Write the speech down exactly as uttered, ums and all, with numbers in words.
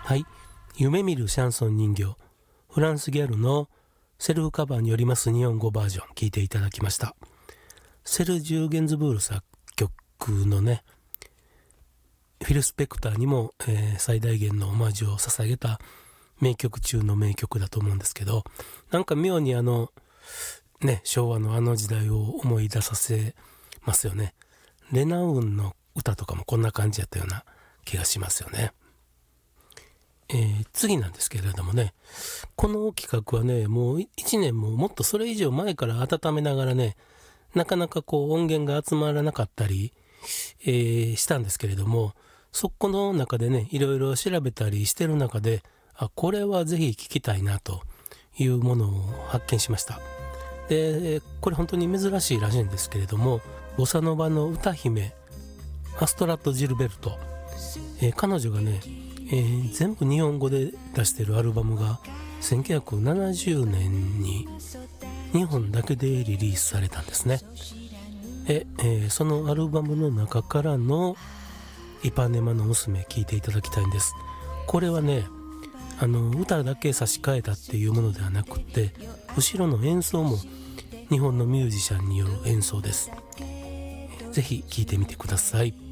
はい、夢見るシャンソン人形、フランスギャルのセルフカバーによります日本語バージョン聴いていただきました。セルジュ・ゲンズブール作曲のね、フィル・スペクターにも、えー、最大限のオマージュを捧げた名曲中の名曲だと思うんですけど、なんか妙にあのね、昭和のあの時代を思い出させますよね。レナウンの歌とかもこんな感じやったような気がしますよね。えー、次なんですけれどもね、この企画はね、もういちねんももっとそれ以上前から温めながらね、なかなかこう音源が集まらなかったり、えー、したんですけれども、そこの中でね、いろいろ調べたりしてる中で、あ、これはぜひ聞きたいなというものを発見しました。で、これ本当に珍しいらしいんですけれども、ボサノバの歌姫アストラッド・ジルベルト、えー、彼女がね、えー、全部日本語で出してるアルバムがせんきゅうひゃくななじゅうねんに日本だけでリリースされたんですね。ええー、そのアルバムの中からのイパネマの娘聴いていただきたいんです。これはね、あの歌だけ差し替えたっていうものではなくて、後ろの演奏も日本のミュージシャンによる演奏です。ぜひ聴いてみてください。